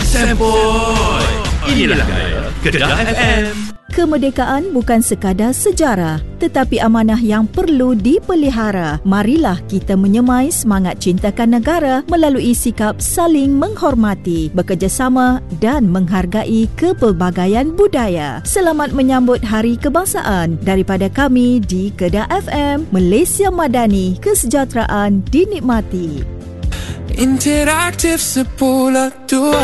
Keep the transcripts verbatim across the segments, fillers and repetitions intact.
Sempoi. Inilah gaya Kedah F M. Kemerdekaan bukan sekadar sejarah, tetapi amanah yang perlu dipelihara. Marilah kita menyemai semangat cintakan negara melalui sikap saling menghormati, bekerjasama dan menghargai kepelbagaian budaya. Selamat menyambut Hari Kebangsaan daripada kami di Kedah F M. Malaysia Madani, kesejahteraan dinikmati. Interaktif sepuluh dua.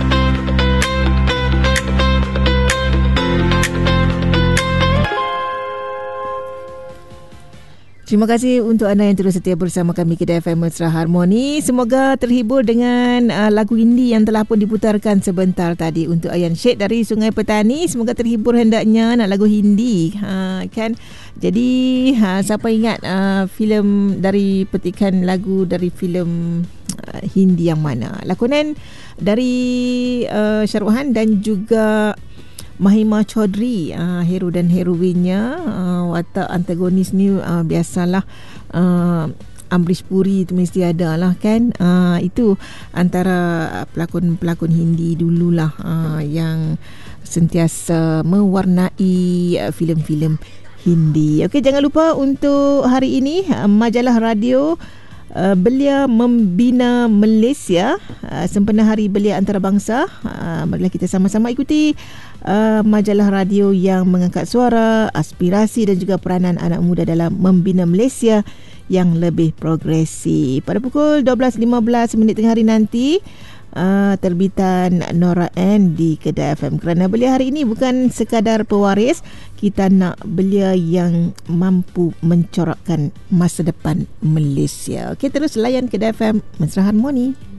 Terima kasih untuk anda yang terus setia bersama kami Kedah F M Mesra Harmoni. Semoga terhibur dengan uh, lagu indie yang telah pun diputarkan sebentar tadi untuk Ayan Syed dari Sungai Petani. Semoga terhibur hendaknya nak lagu hindi, ha, kan? Jadi ha, siapa ingat uh, filem dari petikan lagu dari filem uh, hindi yang mana? Lakonan dari uh, Syarwahan dan juga Mahima Chaudhry, uh, hero dan heroinnya, uh, watak antagonis ni uh, biasalah uh, Amrish Puri tu mesti ada lah, kan. Uh, itu antara pelakon-pelakon Hindi dululah uh, yang sentiasa mewarnai uh, filem-filem Hindi. Okey, jangan lupa untuk hari ini uh, majalah radio Uh, Belia Membina Malaysia, uh, sempena Hari Belia Antarabangsa. Uh, marilah kita sama-sama ikuti uh, majalah radio yang mengangkat suara, aspirasi dan juga peranan anak muda dalam membina Malaysia yang lebih progresif. Pada pukul dua belas lima belas minit tengah hari nanti, uh, terbitan Nora N di Kedah F M. Kerana belia hari ini bukan sekadar pewaris, kita nak belia yang mampu mencorakkan masa depan Malaysia. Okey, terus layan Kedah F M Mesra Harmoni.